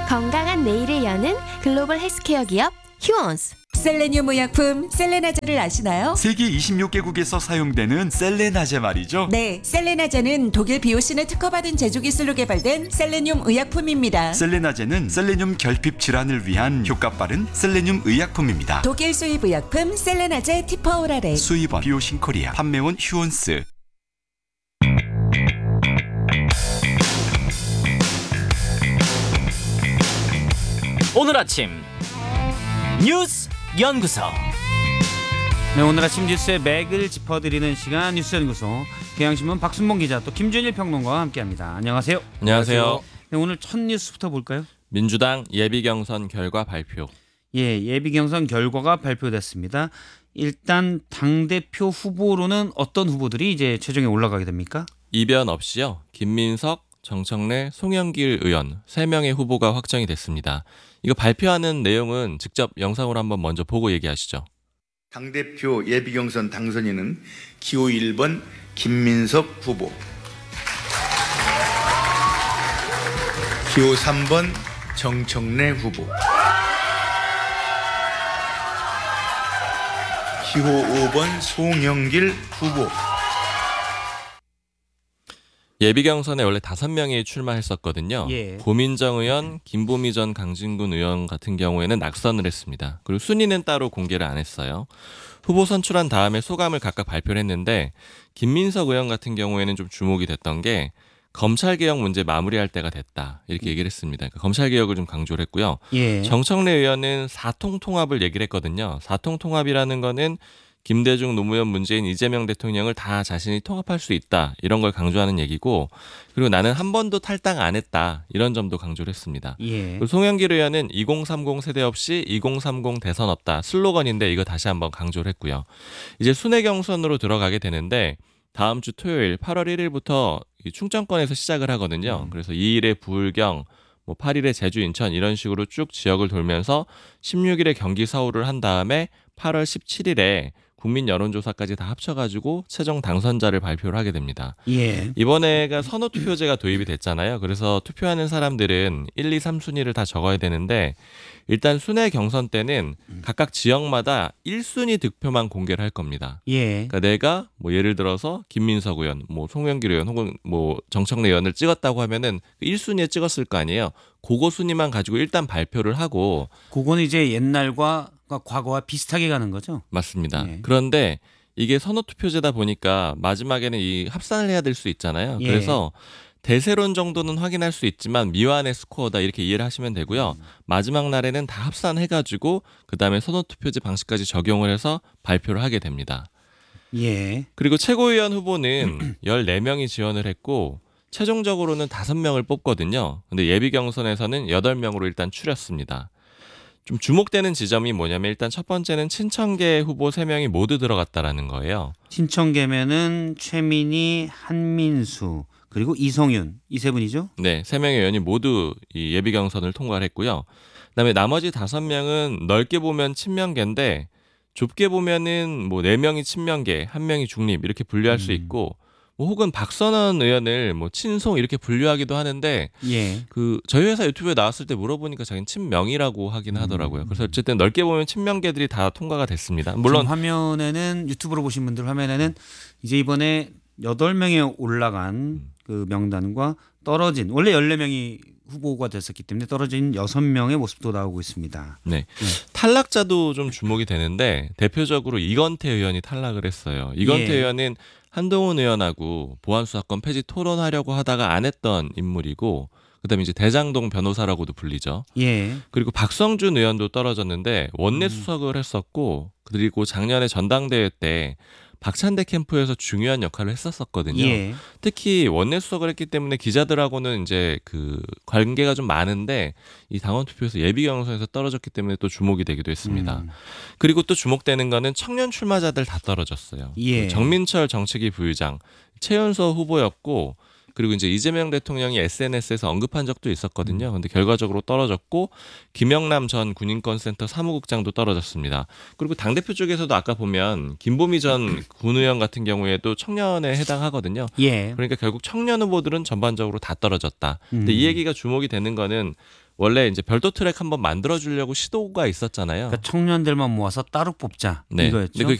건강한 내일을 여는 글로벌 헬스케어 기업 휴원스. 셀레늄 의약품 셀레나제를 아시나요? 세계 26개국에서 사용되는 셀레나제 말이죠. 네, 셀레나제는 독일 비오신에 특허받은 제조 기술로 개발된 셀레늄 의약품입니다. 셀레나제는 셀레늄 결핍 질환을 위한 효과 빠른 셀레늄 의약품입니다. 독일 수입 의약품 셀레나제 티퍼오라레. 수입원 비오신 코리아, 판매원 휴원스. 오늘 아침 뉴스 연구소. 네, 오늘 아침 뉴스의 맥을 짚어드리는 시간 뉴스 연구소. 경향신문 박순봉 기자, 또 김준일 평론가와 함께합니다. 안녕하세요. 안녕하세요. 네, 오늘 첫 뉴스부터 볼까요? 민주당 예비 경선 결과 발표. 예, 예비 경선 결과가 발표됐습니다. 일단 당 대표 후보로는 어떤 후보들이 이제 최종에 올라가게 됩니까? 이변 없이요. 김민석, 정청래, 송영길 의원 3명의 후보가 확정이 됐습니다. 이거 발표하는 내용은 직접 영상으로 한번 먼저 보고 얘기하시죠. 당대표 예비경선 당선인은 기호 1번 김민석 후보, 기호 3번 정청래 후보, 기호 5번 송영길 후보. 예비 경선에 원래 5명이 출마했었거든요. 예. 고민정 의원, 김보미 전 강진군 의원 같은 경우에는 낙선을 했습니다. 그리고 순위는 따로 공개를 안 했어요. 후보 선출한 다음에 소감을 각각 발표를 했는데, 김민석 의원 같은 경우에는 좀 주목이 됐던 게 검찰개혁 문제 마무리할 때가 됐다, 이렇게 얘기를 했습니다. 그러니까 검찰개혁을 좀 강조를 했고요. 예. 정청래 의원은 사통통합을 얘기를 했거든요. 사통통합이라는 거는 김대중, 노무현, 문재인, 이재명 대통령을 다 자신이 통합할 수 있다, 이런 걸 강조하는 얘기고, 그리고 나는 한 번도 탈당 안 했다, 이런 점도 강조를 했습니다. 예. 그리고 송영길 의원은 2030 세대 없이 2030 대선 없다, 슬로건인데 이거 다시 한번 강조를 했고요. 이제 순회 경선으로 들어가게 되는데 다음 주 토요일 8월 1일부터 충청권에서 시작을 하거든요. 그래서 2일에 부울경, 8일에 제주, 인천 이런 식으로 쭉 지역을 돌면서 16일에 경기, 서울을 한 다음에 8월 17일에 국민 여론조사까지 다 합쳐가지고 최종 당선자를 발표를 하게 됩니다. 예. 이번에가 선호투표제가 도입이 됐잖아요. 그래서 투표하는 사람들은 1, 2, 3순위를 다 적어야 되는데, 일단 순회 경선 때는 각각 지역마다 1순위 득표만 공개를 할 겁니다. 예. 그러니까 내가 예를 들어서 김민석 의원, 송영길 의원 혹은 정청래 의원을 찍었다고 하면은 1순위에 찍었을 거 아니에요. 그거 순위만 가지고 일단 발표를 하고. 그거는 이제 옛날과 과거와 비슷하게 가는 거죠? 맞습니다. 예. 그런데 이게 선호투표제다 보니까 마지막에는 이 합산을 해야 될 수 있잖아요. 예. 그래서 대세론 정도는 확인할 수 있지만 미완의 스코어다, 이렇게 이해를 하시면 되고요. 마지막 날에는 다 합산해가지고 그다음에 선호투표제 방식까지 적용을 해서 발표를 하게 됩니다. 예. 그리고 최고위원 후보는 14명이 지원을 했고 최종적으로는 5명을 뽑거든요. 근데 예비 경선에서는 8명으로 일단 추렸습니다. 좀 주목되는 지점이 뭐냐면, 일단 첫 번째는 친천계 후보 3명이 모두 들어갔다라는 거예요. 친천계면은 최민희, 한민수, 그리고 이성윤, 이 세 분이죠? 네, 3명의 의원이 모두 이 예비 경선을 통과를 했고요. 그다음에 나머지 5명은 넓게 보면 친명계인데 좁게 보면은 4명이 친명계, 1명이 중립, 이렇게 분류할 수 있고, 혹은 박선원 의원을 친송 이렇게 분류하기도 하는데, 예. 저희 회사 유튜브에 나왔을 때 물어보니까 자기는 친명이라고 하긴 하더라고요. 그래서 어쨌든 넓게 보면 친명계들이 다 통과가 됐습니다. 물론 화면에는, 유튜브로 보신 분들 화면에는 이제 이번에 8명에 올라간 그 명단과 떨어진, 원래 14명이 후보가 됐었기 때문에 떨어진 6명의 모습도 나오고 있습니다. 네. 탈락자도 좀 주목이 되는데, 대표적으로 이건태 의원이 탈락을 했어요. 이건태 예. 의원은 한동훈 의원하고 보안수사권 폐지 토론하려고 하다가 안 했던 인물이고, 그다음에 이제 대장동 변호사라고도 불리죠. 예. 그리고 박성준 의원도 떨어졌는데 원내 수석을 했었고, 그리고 작년에 전당대회 때 박찬대 캠프에서 중요한 역할을 했었거든요. 예. 특히 원내 수석을 했기 때문에 기자들하고는 이제 그 관계가 좀 많은데, 이 당원 투표에서 예비 경선에서 떨어졌기 때문에 또 주목이 되기도 했습니다. 그리고 또 주목되는 거는 청년 출마자들 다 떨어졌어요. 예. 정민철 정책위 부의장, 최연소 후보였고, 그리고 이제 이재명 대통령이 SNS에서 언급한 적도 있었거든요. 근데 결과적으로 떨어졌고, 김영남 전 군인권센터 사무국장도 떨어졌습니다. 그리고 당대표 쪽에서도 아까 보면 김보미 전 군 의원 같은 경우에도 청년에 해당하거든요. 예. 그러니까 결국 청년 후보들은 전반적으로 다 떨어졌다. 근데 이 얘기가 주목이 되는 거는 원래 이제 별도 트랙 한번 만들어 주려고 시도가 있었잖아요. 그러니까 청년들만 모아서 따로 뽑자 네. 이거였죠. 근데 그게